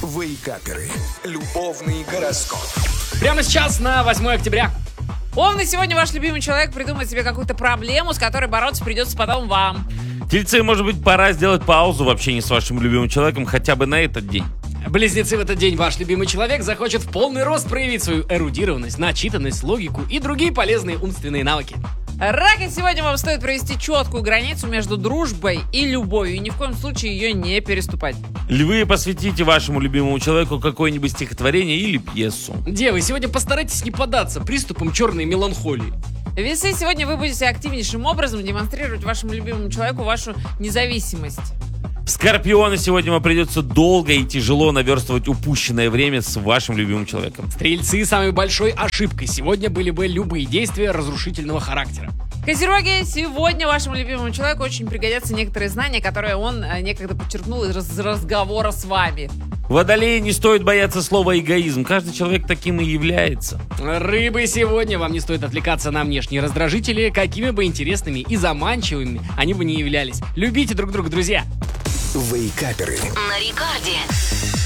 Вейкаперы. Любовный гороскоп. Прямо сейчас на 8 октября. Овны, сегодня ваш любимый человек придумает себе какую-то проблему, с которой бороться придется потом вам. Тельцы, может быть, пора сделать паузу в общении с вашим любимым человеком хотя бы на этот день. Близнецы, в этот день ваш любимый человек захочет в полный рост проявить свою эрудированность, начитанность, логику и другие полезные умственные навыки. Раки, сегодня вам стоит провести четкую границу между дружбой и любовью, и ни в коем случае ее не переступать. Львы, посвятите вашему любимому человеку какое-нибудь стихотворение или пьесу. Девы, сегодня постарайтесь не поддаться приступам черной меланхолии. Весы, сегодня вы будете активнейшим образом демонстрировать вашему любимому человеку вашу независимость. Скорпионы, сегодня вам придется долго и тяжело наверстывать упущенное время с вашим любимым человеком. Стрельцы, самой большой ошибкой сегодня были бы любые действия разрушительного характера. Козероги, сегодня вашему любимому человеку очень пригодятся некоторые знания, которые он некогда подчеркнул из разговора с вами. Водолеи, не стоит бояться слова эгоизм. Каждый человек таким и является. Рыбы, сегодня вам не стоит отвлекаться на внешние раздражители, какими бы интересными и заманчивыми они бы не являлись. Любите друг друга, друзья! Вейкаперы. На рекорде.